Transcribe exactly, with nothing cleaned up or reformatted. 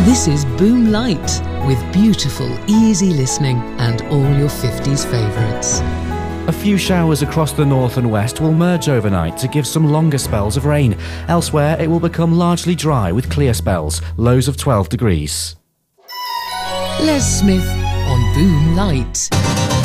This is Boom Light, with beautiful, easy listening and all your fifties favourites. A few showers across the north and west will merge overnight to give some longer spells of rain. Elsewhere, it will become largely dry with clear spells, lows of twelve degrees. Les Smith on Boom Light.